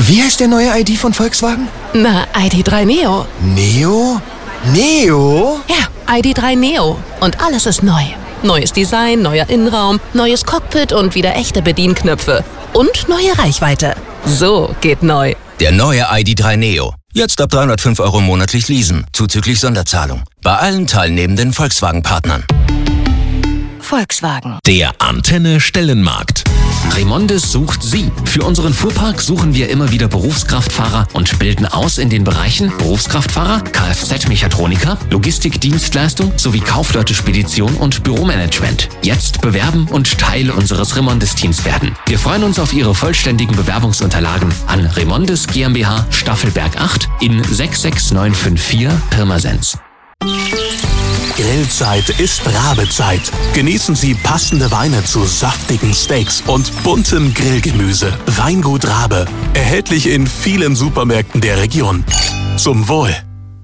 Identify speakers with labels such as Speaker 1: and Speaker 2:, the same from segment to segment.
Speaker 1: Wie heißt der neue ID von Volkswagen?
Speaker 2: Na, ID.3 Neo.
Speaker 1: Neo? Neo?
Speaker 2: Ja, ID.3 Neo. Und alles ist neu. Neues Design, neuer Innenraum, neues Cockpit und wieder echte Bedienknöpfe. Und neue Reichweite. So geht neu.
Speaker 3: Der neue ID.3 Neo. Jetzt ab 305 € monatlich leasen, zuzüglich Sonderzahlung. Bei allen teilnehmenden Volkswagen-Partnern.
Speaker 2: Volkswagen.
Speaker 4: Der Antenne Stellenmarkt. Remondes sucht Sie. Für unseren Fuhrpark suchen wir immer wieder Berufskraftfahrer und bilden aus in den Bereichen Berufskraftfahrer, Kfz-Mechatroniker, Logistikdienstleistung sowie Kaufleute-Spedition und Büromanagement. Jetzt bewerben und Teil unseres Remondes-Teams werden. Wir freuen uns auf Ihre vollständigen Bewerbungsunterlagen an Remondes GmbH Staffelberg 8 in 66954 Pirmasens.
Speaker 5: Grillzeit ist Rabezeit. Genießen Sie passende Weine zu saftigen Steaks und buntem Grillgemüse. Weingut Rabe. Erhältlich in vielen Supermärkten der Region. Zum Wohl.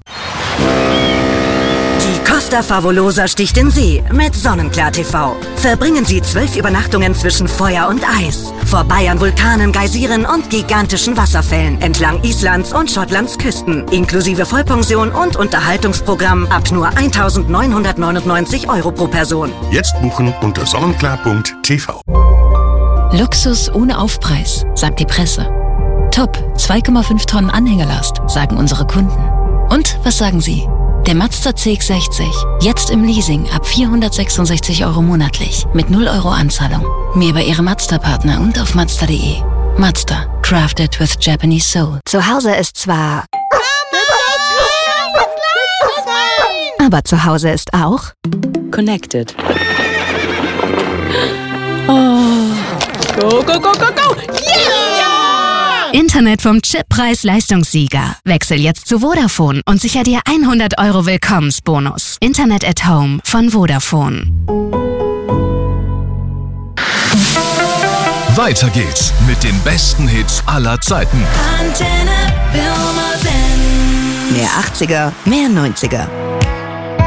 Speaker 6: Die Costa Favolosa sticht in See mit Sonnenklar TV. Verbringen Sie 12 Übernachtungen zwischen Feuer und Eis. Vorbei an Vulkanen, Geysiren und gigantischen Wasserfällen entlang Islands und Schottlands Küsten. Inklusive Vollpension und Unterhaltungsprogramm ab nur 1.999 € pro Person.
Speaker 7: Jetzt buchen unter sonnenklar.tv.
Speaker 8: Luxus ohne Aufpreis, sagt die Presse. Top, 2,5 Tonnen Anhängerlast, sagen unsere Kunden. Und was sagen Sie? Der Mazda CX-60, jetzt im Leasing ab 466 € monatlich, mit 0 € Anzahlung. Mehr bei Ihrem Mazda-Partner und auf Mazda.de. Mazda, crafted with Japanese soul.
Speaker 6: Zu Hause ist zwar... Aber zu Hause ist auch...
Speaker 9: Connected. Oh. Go, go, go, go, go! Yeah!
Speaker 10: Internet vom Chip-Preis-Leistungssieger. Wechsel jetzt zu Vodafone und sicher dir 100 € Willkommensbonus. Internet at Home von Vodafone.
Speaker 11: Weiter geht's mit den besten Hits aller Zeiten.
Speaker 6: Antenne Pirmasens. Mehr 80er, mehr 90er.